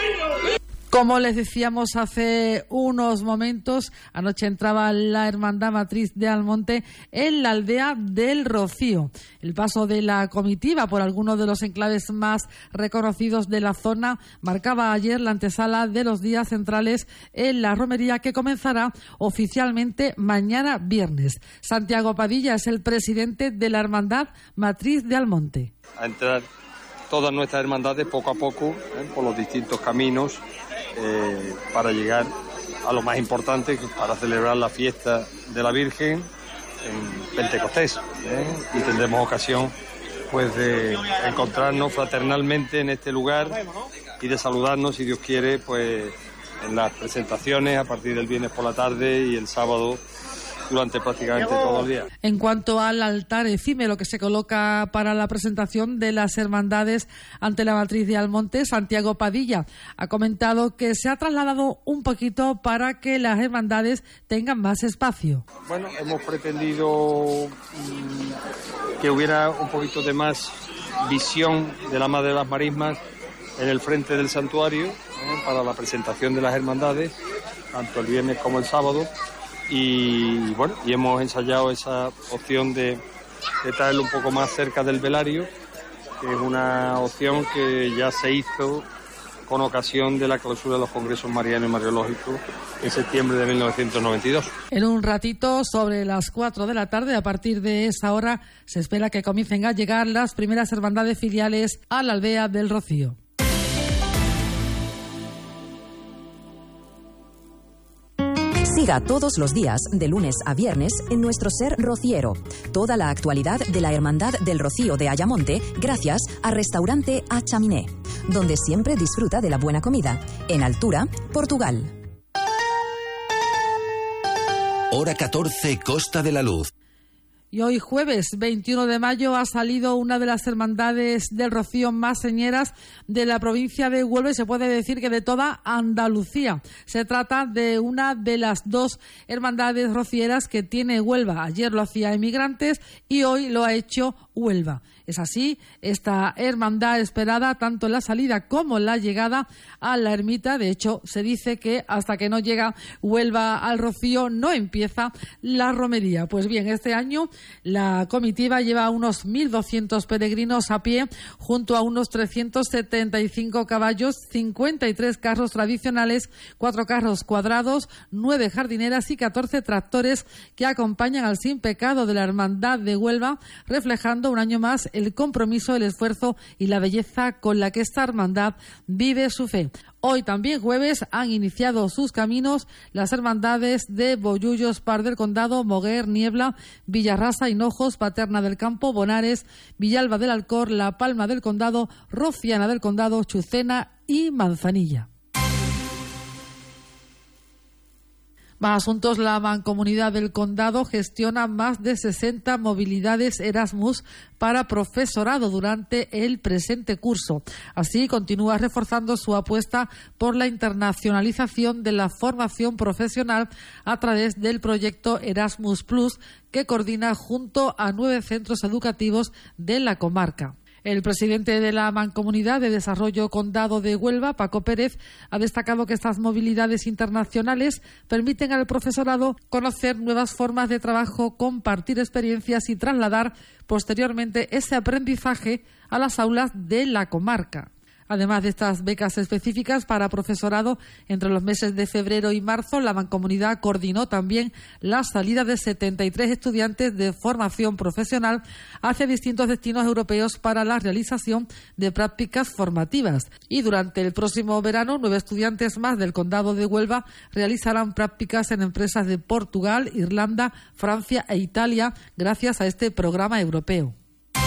Como les decíamos hace unos momentos, anoche entraba la Hermandad Matriz de Almonte en la aldea del Rocío. El paso de la comitiva por algunos de los enclaves más reconocidos de la zona marcaba ayer la antesala de los días centrales en la romería, que comenzará oficialmente mañana viernes. Santiago Padilla es el presidente de la Hermandad Matriz de Almonte. A entrar todas nuestras hermandades poco a poco, por los distintos caminos, para llegar a lo más importante, para celebrar la fiesta de la Virgen en Pentecostés, y tendremos ocasión pues de encontrarnos fraternalmente en este lugar y de saludarnos, si Dios quiere, pues en las presentaciones a partir del viernes por la tarde y el sábado durante prácticamente todo el día. En cuanto al altar efímero que se coloca para la presentación de las hermandades ante la Matriz de Almonte, Santiago Padilla ha comentado que se ha trasladado un poquito para que las hermandades tengan más espacio. Bueno, hemos pretendido que hubiera un poquito de más visión de la Madre de las Marismas en el frente del santuario, para la presentación de las hermandades, tanto el viernes como el sábado. Y bueno, y hemos ensayado esa opción de traerlo un poco más cerca del velario, que es una opción que ya se hizo con ocasión de la clausura de los congresos marianos y mariológicos en septiembre de 1992. En un ratito, sobre las 4 de la tarde, a partir de esa hora, se espera que comiencen a llegar las primeras hermandades filiales a la aldea del Rocío. Siga todos los días, de lunes a viernes, en nuestro Ser Rociero. Toda la actualidad de la Hermandad del Rocío de Ayamonte, gracias a Restaurante A Chaminé, donde siempre disfruta de la buena comida. En Altura, Portugal. Hora 14, Costa de la Luz. Y hoy jueves 21 de mayo ha salido una de las hermandades del Rocío más señeras de la provincia de Huelva, y se puede decir que de toda Andalucía. Se trata de una de las dos hermandades rocieras que tiene Huelva. Ayer lo hacía Emigrantes y hoy lo ha hecho Huelva. Es así, esta hermandad esperada tanto en la salida como en la llegada a la ermita. De hecho, se dice que hasta que no llega Huelva al Rocío no empieza la romería. Pues bien, este año la comitiva lleva unos 1.200 peregrinos a pie, junto a unos 375 caballos, 53 carros tradicionales, 4 carros cuadrados, 9 jardineras y 14 tractores que acompañan al Sin Pecado de la Hermandad de Huelva, reflejando un año más el compromiso, el esfuerzo y la belleza con la que esta hermandad vive su fe. Hoy también jueves han iniciado sus caminos las hermandades de Bollullos, Par del Condado, Moguer, Niebla, Villarrasa, Hinojos, Paterna del Campo, Bonares, Villalba del Alcor, La Palma del Condado, Rociana del Condado, Chucena y Manzanilla. Más asuntos. La Mancomunidad del Condado gestiona más de 60 movilidades Erasmus para profesorado durante el presente curso. Así, continúa reforzando su apuesta por la internacionalización de la formación profesional a través del proyecto Erasmus Plus, que coordina junto a 9 centros educativos de la comarca. El presidente de la Mancomunidad de Desarrollo Condado de Huelva, Paco Pérez, ha destacado que estas movilidades internacionales permiten al profesorado conocer nuevas formas de trabajo, compartir experiencias y trasladar posteriormente ese aprendizaje a las aulas de la comarca. Además de estas becas específicas para profesorado, entre los meses de febrero y marzo, la Mancomunidad coordinó también la salida de 73 estudiantes de formación profesional hacia distintos destinos europeos para la realización de prácticas formativas. Y durante el próximo verano, 9 estudiantes más del Condado de Huelva realizarán prácticas en empresas de Portugal, Irlanda, Francia e Italia, gracias a este programa europeo.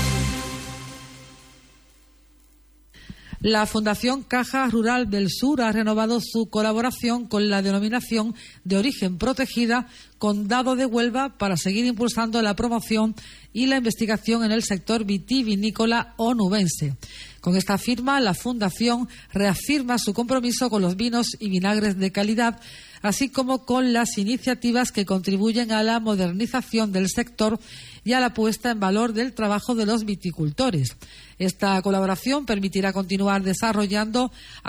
La Fundación Caja Rural del Sur ha renovado su colaboración con la denominación de origen protegida Condado de Huelva para seguir impulsando la promoción y la investigación en el sector vitivinícola onubense. Con esta firma, la Fundación reafirma su compromiso con los vinos y vinagres de calidad, así como con las iniciativas que contribuyen a la modernización del sector y a la puesta en valor del trabajo de los viticultores. Esta colaboración permitirá continuar desarrollando